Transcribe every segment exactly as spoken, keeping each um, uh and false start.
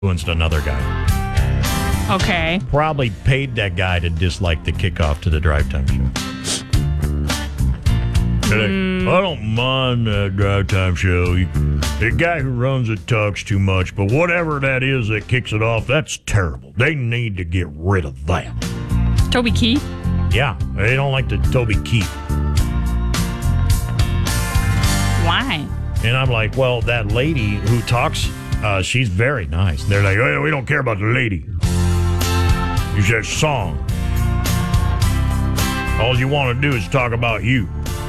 influenced another guy. Okay. Probably paid that guy to dislike the kickoff to the Drive Time Show. Mm. Like, I don't mind that Drive Time Show. The guy who runs it talks too much, but whatever that is that kicks it off, that's terrible. They need to get rid of that. Toby Keith? Yeah, they don't like the Toby Keith. Why? And I'm like, well, that lady who talks, uh, she's very nice. They're like, oh, we don't care about the lady. It's that song. All you want to do is talk about you.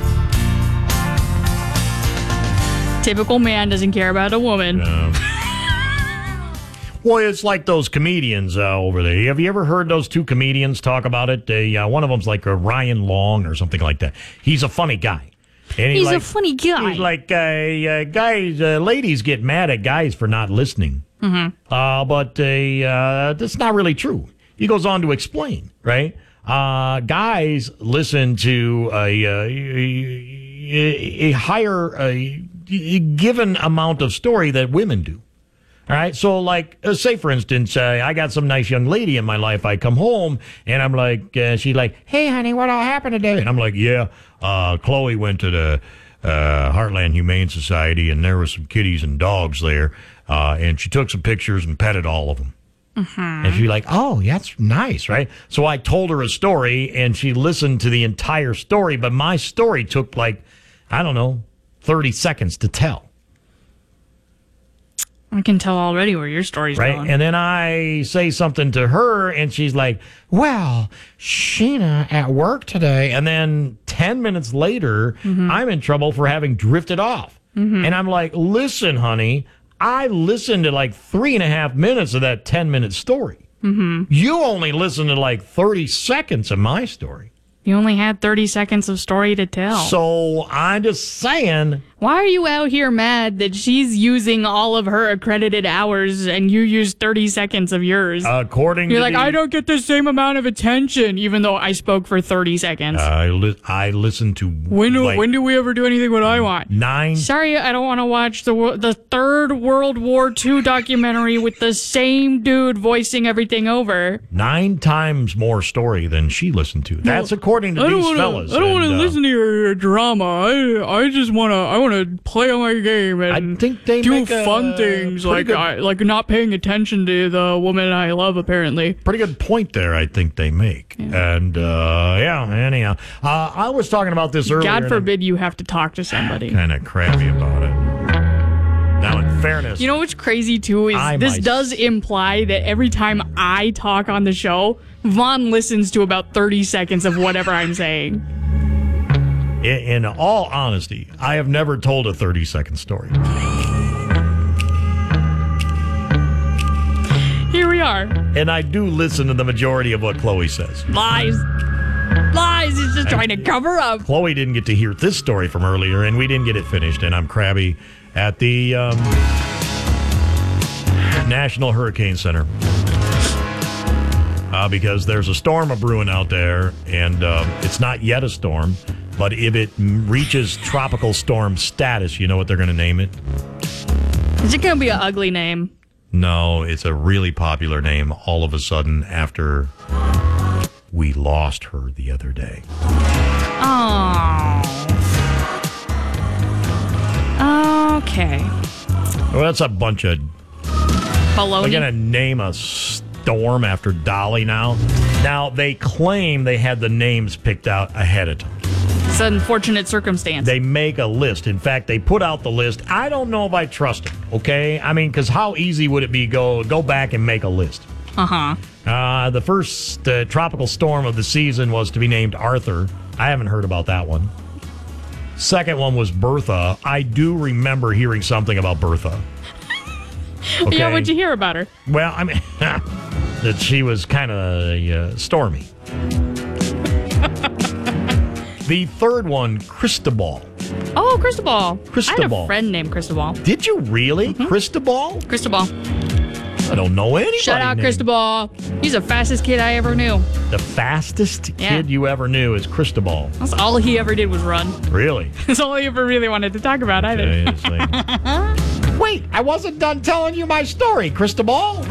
Typical man doesn't care about a woman. Um, well, it's like those comedians uh, over there. Have you ever heard those two comedians talk about it? They, uh, one of them's like a Ryan Long or something like that. He's a funny guy. And he's like, a funny guy. He's like, uh, uh, guys, uh, ladies get mad at guys for not listening. Mm-hmm. Uh, but uh, uh, that's not really true. He goes on to explain, right? Uh, guys listen to a, a, a, a higher a, a given amount of story that women do. All right. So, like, uh, say, for instance, uh, I got some nice young lady in my life. I come home and I'm like, uh, she's like, hey, honey, what all happened today? And I'm like, yeah, uh, Chloe went to the uh, Heartland Humane Society and there were some kitties and dogs there. Uh, and she took some pictures and petted all of them. Mm-hmm. And she's like, oh, that's nice, right? So I told her a story and she listened to the entire story. But my story took like, I don't know, thirty seconds to tell. I can tell already where your story's right? going. And then I say something to her, and she's like, well, Sheena at work today. And then ten minutes later, mm-hmm. I'm in trouble for having drifted off. Mm-hmm. And I'm like, listen, honey, I listened to like three and a half minutes of that ten-minute story. Mm-hmm. You only listened to like thirty seconds of my story. You only had thirty seconds of story to tell. So I'm just saying. Why are you out here mad that she's using all of her accredited hours and you use thirty seconds of yours? According You're to like, the, I don't get the same amount of attention, even though I spoke for thirty seconds. I, li- I listened to... When do, like, when do we ever do anything what I want? Nine... Sorry, I don't want to watch the the third World War Two documentary with the same dude voicing everything over. Nine times more story than she listened to. That's no, according to these wanna, fellas. I don't want to uh, listen to your, your drama. I I just want to I want to play on my game and I think they do make fun a things like good, I, like not paying attention to the woman I love. Apparently, pretty good point there. I think they make, yeah. and uh, yeah. Anyhow, uh, I was talking about this earlier. God forbid you have to talk to somebody. Kind of crabby about it. Now, in fairness, you know what's crazy too is I this might... does imply that every time I talk on the show, Vaughn listens to about thirty seconds of whatever I'm saying. In, in all honesty, I have never told a thirty-second story. Here we are. And I do listen to the majority of what Chloe says. Lies. Lies. He's just trying to cover up. Chloe didn't get to hear this story from earlier, and we didn't get it finished, and I'm crabby at the um, National Hurricane Center. Uh, because there's a storm a-brewing out there, and uh, it's not yet a storm, but if it reaches tropical storm status, you know what they're going to name it? Is it going to be an ugly name? No, it's a really popular name all of a sudden after we lost her the other day. Oh. Okay. Well, that's a bunch of... Baloney. We're going to name a storm after Dolly now. Now, they claim they had the names picked out ahead of time. It's an unfortunate circumstance. They make a list. In fact, they put out the list. I don't know if I trust it, okay? I mean, because how easy would it be go go back and make a list? Uh-huh. Uh, the first uh, tropical storm of the season was to be named Arthur. I haven't heard about that one. Second one was Bertha. I do remember hearing something about Bertha. Okay. Yeah, what'd you hear about her? Well, I mean, that she was kind of uh, stormy. The third one, Cristobal. Oh, Cristobal. Cristobal. I had a friend named Cristobal. Did you really? Mm-hmm. Cristobal? Cristobal. I don't know anybody. Shout out named. Cristobal. He's the fastest kid I ever knew. The fastest yeah. kid you ever knew is Cristobal. That's all he ever did was run. Really? That's all he ever really wanted to talk about either. Okay, wait, I wasn't done telling you my story, Cristobal.